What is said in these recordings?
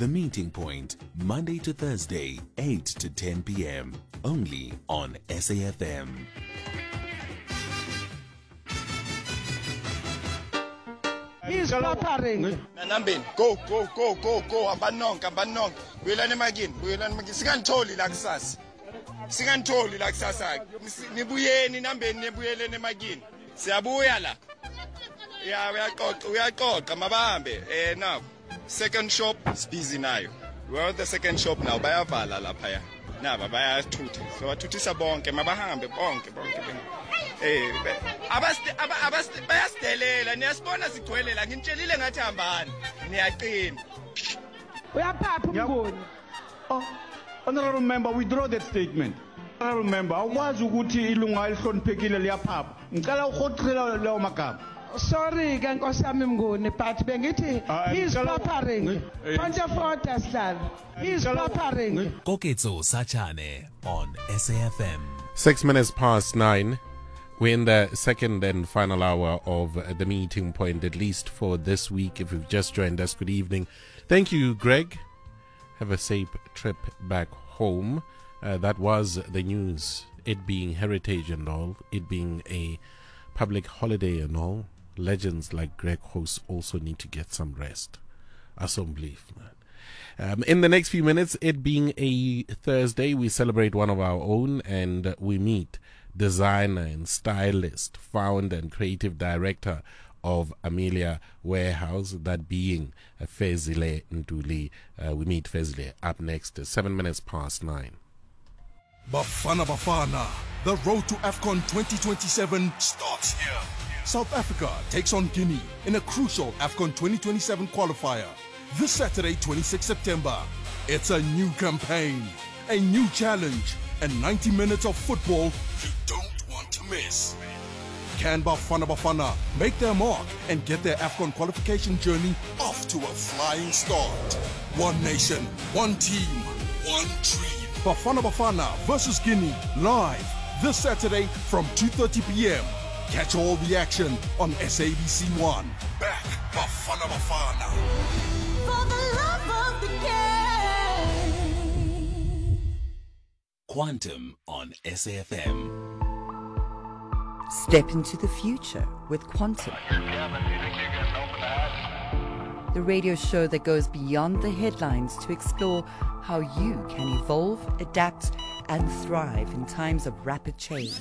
The Meeting Point, Monday to Thursday, 8 to 10 p.m. Only on SAFM. He's preparing. Nambeni, go. Abanonke. Buyelani emakini. Singantoli la kusasa. Nibuyeni nambeni nebuyeleni emakini. Siyabuya la. Yeah, uyaqoqa mabambe. Now, second shop is busy nayo. We're at the second shop now. Bayavala lapha ya. Naba bayathutha. So bathuthisa bonke mabahambe bonke. Bayastelela niyasibona sigcwele la ngitshelile ngathi hambani niyaqina. Uyaphapha umngoni. Honorable member, withdraw that statement. Honorable member, awukwazi ukuthi ilunga elihloniphekile liyaphapha. Ngicela ukhothela lawo magama. Sorry ke Nkosi yami Mnguni, but bengithi he's preparing. Point of order Sihlalo. He's preparing. Koketso Sachane on SAFM. 6 minutes past 9. We're in the second and final hour of the Meeting Point, at least for this week. If you've just joined us, good evening. Thank you, Greg. Have a safe trip back home. That was the news. It being heritage and all, it being a public holiday and all. Legends like Greg Host also need to get some rest. Assembly, man. In the next few minutes, it being a Thursday, we celebrate one of our own and we meet designer and stylist, founder and creative director of Amelia Warehouse, that being Fezile Ntuli. We meet Fezile up next, 7 minutes past 9. Bafana. The road to AFCON 2027 starts here. South Africa takes on Guinea in a crucial AFCON 2027 qualifier. This Saturday, 26 September. It's a new campaign, a new challenge, and 90 minutes of football you don't want to miss. Can Bafana make their mark and get their AFCON qualification journey off to a flying start? One nation, one team, one dream. Bafana versus Guinea, live this Saturday from 2:30 p.m. Catch all the action on SABC1. Back Bafana. For the love of the game. Quantum on SAFM. Step into the future with Quantum. The radio show that goes beyond the headlines to explore how you can evolve, adapt, and thrive in times of rapid change.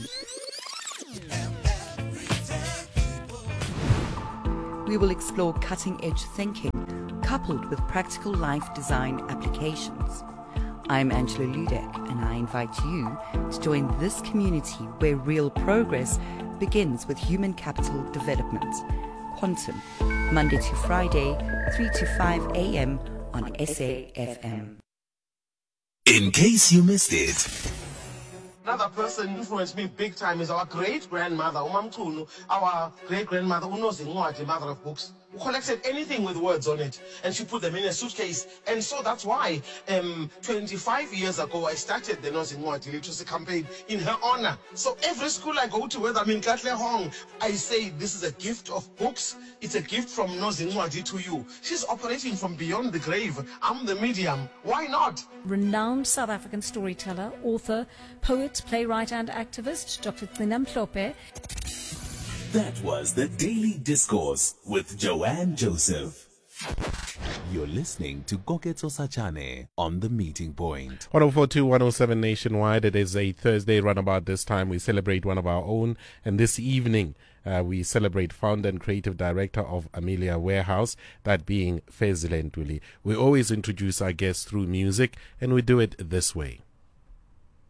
We will explore cutting-edge thinking coupled with practical life design applications. I'm Angela Ludek, and I invite you to join this community where real progress begins with human capital development. Quantum, Monday to Friday, 3 to 5 a.m. on SAFM. In case you missed it. Another person influenced me big time is our great-grandmother, Umamchunu, our great-grandmother, Unozincwadi, mother of books, who collected anything with words on it, and she put them in a suitcase. And so that's why 25 years ago, I started the Nozincwadi Literacy Campaign in her honor. So every school I go to, whether I'm in Katlehong, I say this is a gift of books. It's a gift from Nozincwadi to you. She's operating from beyond the grave. I'm the medium. Why not? Renowned South African storyteller, author, poet, playwright and activist, Dr. Gcina Mhlophe. That was the Daily Discourse with Joanne Joseph. You're listening to Koketso Sachane on The Meeting Point. 104.2, 107 nationwide. It is a Thursday runabout this time. We celebrate one of our own. And this evening, we celebrate founder and creative director of Amelia Warehouse, that being Fezile Ntuli. We always introduce our guests through music, and we do it this way.